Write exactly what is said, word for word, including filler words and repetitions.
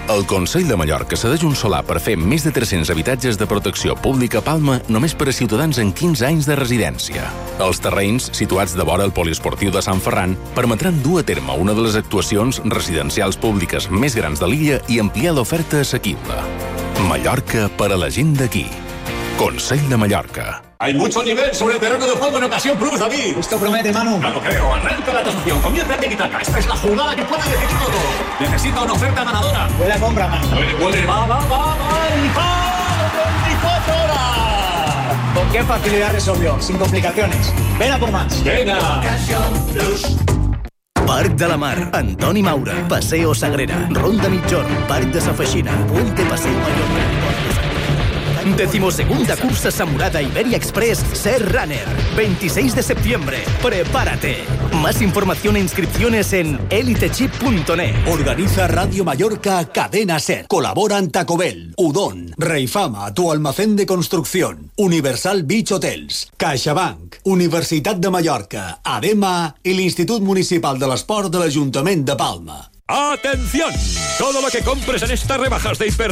El Consell de Mallorca cedeix un solar per fer més de tres-cents habitatges de protecció pública a Palma només per a ciutadans amb quinze anys de residència. Els terrenys, situats de vora el poliesportiu de Sant Ferran, permetran dur a terme una de les actuacions residencials públiques més grans de l'illa i ampliar l'oferta assequible. Mallorca per a la gent d'aquí. Consell de Mallorca. Hay mucho nivel sobre el terreno de juego en Ocasión Plus, David. Esto promete, Manu. No lo creo. Arranca la transacción. Comienza el tiki-taka. Esta es la jugada que puede decidir todo. Necesita una oferta ganadora. Buena compra, Manu. Puede, puede. Va, va, va, va. Y va. veinticuatro horas. ¿Con qué facilidad resolvió? Sin complicaciones. Ven a por más. Venga. Ocasión Plus. Parc de la Mar, Antoni Maura, Paseo Sagrera, Ronda Mitjorn, Parc de Sa Feixina, Puente Paseo Mallorca. Decimosegunda cursa Samurada Iberia Express Ser Runner, veintiséis de septiembre. Prepárate. Más información e inscripciones en elitechip punto net. Organiza Radio Mallorca Cadena Ser. Colaboran Taco Bell, Udon, Reifama, tu almacén de construcción, Universal Beach Hotels, CaixaBank, Universitat de Mallorca, ADEMA y el Institut Municipal de l'Esport de l'Ajuntament de Palma. ¡Atención! Todo lo que compres en estas rebajas de hiper